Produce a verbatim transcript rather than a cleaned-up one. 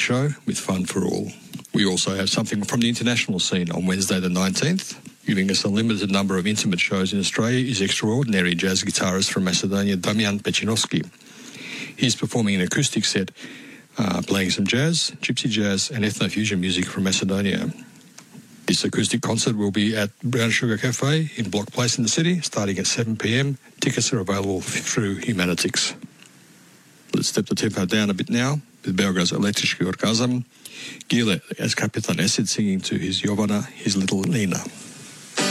show with fun for all. We also have something from the international scene on Wednesday the nineteenth. Giving us a limited number of intimate shows in Australia is extraordinary jazz guitarist from Macedonia, Damian Pechinovski. He's performing an acoustic set, uh, playing some jazz, gypsy jazz and ethno-fusion music from Macedonia. This acoustic concert will be at Brown Sugar Cafe in Block Place in the city, starting at seven p.m. Tickets are available through Humanitix. Let's step the tempo down a bit now with Belgrade's Električki orgazm. Gile as Kapitan Acid singing to his Jovana, his little Nina.